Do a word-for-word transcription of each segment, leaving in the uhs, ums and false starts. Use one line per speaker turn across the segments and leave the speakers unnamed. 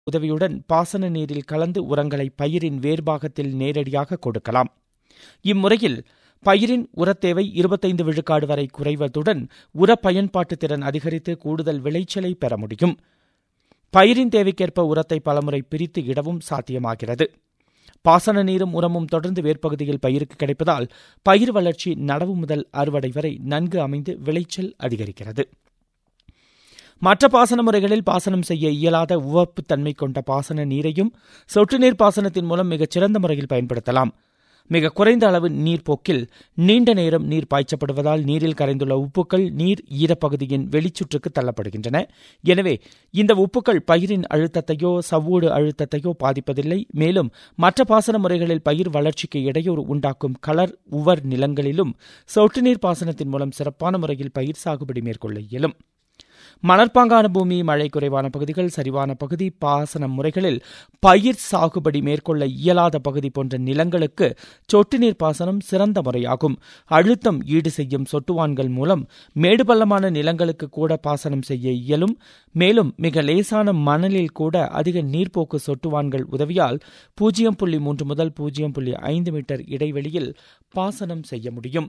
உதவியுடன் பாசன நீரில் கலந்து உரங்களை பயிரின் வேர்பாகத்தில் நேரடியாக கொடுக்கலாம். இம்முறையில் பயிரின் உரத்தேவை இருபத்தைந்து விழுக்காடு வரை குறைவதுடன் உர பயன்பாட்டு திறன் அதிகரித்து கூடுதல் விளைச்சலை பெற முடியும். பயிரின் தேவைக்கேற்ப உரத்தை பலமுறை பிரித்து இடவும் சாத்தியமாகிறது. பாசன நீரும் உரமும் தொடர்ந்து வேர்ப்பகுதியில் பயிருக்கு கிடைப்பதால் பயிர் வளர்ச்சி நடவு முதல் அறுவடை வரை நன்கு அமைந்து விளைச்சல் அதிகரிக்கிறது. மற்ற பாசன முறைகளில் பாசனம் செய்ய இயலாத உவப்பு தன்மை கொண்ட பாசன நீரையும் சொட்டு நீர் பாசனத்தின் மூலம் மிகச் சிறந்த முறையில் பயன்படுத்தலாம். மிக குறைந்த அளவு நீர்ப்போக்கில் நீண்ட நேரம் நீர் பாய்ச்சப்படுவதால் நீரில் கரைந்துள்ள உப்புக்கள் நீர் ஈரப்பகுதியின் வெளிச்சுற்றுக்கு தள்ளப்படுகின்றன. எனவே இந்த உப்புக்கள் பயிரின் அழுத்தத்தையோ சவ்வூடு அழுத்தத்தையோ பாதிப்பதில்லை. மேலும் மற்ற பாசன முறைகளில் பயிர் வளர்ச்சிக்கு இடையூறு உண்டாக்கும் களர் உவர் நிலங்களிலும் சொட்டு நீர் பாசனத்தின் மூலம் சிறப்பான முறையில் பயிர் சாகுபடி மேற்கொள்ள இயலும். மணற்பாங்கான பூமி, மழை குறைவான பகுதிகள், சரிவான பகுதி, பாசன முறைகளில் பயிர் சாகுபடி மேற்கொள்ள இயலாத பகுதி போன்ற நிலங்களுக்கு சொட்டு நீர் பாசனம் சிறந்த முறையாகும். அழுத்தம் ஈடு செய்யும் சொட்டுவான்கள் மூலம் மேடு பள்ளமான நிலங்களுக்கு கூட பாசனம் செய்ய இயலும். மேலும் மிக லேசான மணலில் கூட அதிக நீர்ப்போக்கு சொட்டுவான்கள் உதவியால் பூஜ்ஜியம் புள்ளி மூன்று முதல் பூஜ்ஜியம் புள்ளி ஐந்து மீட்டர் இடைவெளியில் பாசனம் செய்ய முடியும்.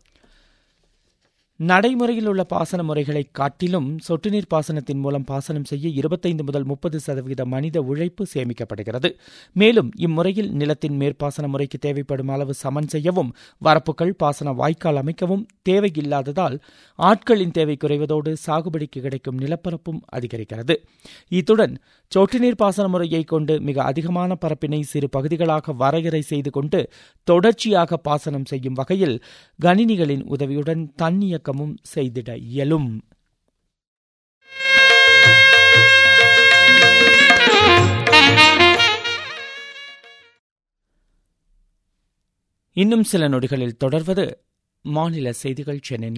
நடைமுறையில் உள்ள பாசன முறைகளை காட்டிலும் சொட்டு நீர் பாசனத்தின் மூலம் பாசனம் செய்ய இருபத்தைந்து முதல் முப்பது சதவீத மனித உழைப்பு சேமிக்கப்படுகிறது. மேலும் இம்முறையில் நிலத்தின் மேற்பாசன முறைக்கு தேவைப்படும் அளவு சமன் செய்யவும் வரப்புகள் பாசன வாய்க்கால் அமைக்கவும் தேவையில்லாததால் ஆட்களின் தேவை குறைவதோடு சாகுபடிக்கு கிடைக்கும் நிலப்பரப்பும் அதிகரிக்கிறது. இத்துடன் சொட்டு நீர் பாசன முறையை கொண்டு மிக அதிகமான பரப்பினை சிறு பகுதிகளாக வரையறை செய்து கொண்டு தொடர்ச்சியாக பாசனம் செய்யும் வகையில் கணினிகளின் உதவியுடன் தன்னியக்கமும் செய்திட இயலும். இன்னும் சில நொடிகளில் தொடர்வது மாநில செய்திகள். சென்னை